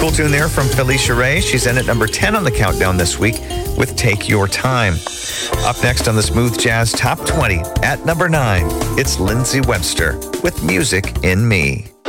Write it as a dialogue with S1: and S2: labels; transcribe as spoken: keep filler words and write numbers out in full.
S1: cool tune there from Felicia Ray. She's in at number ten on the countdown this week with Take Your Time. Up next on the Smooth Jazz Top twenty at number nine, it's Lindsey Webster with Music in Me.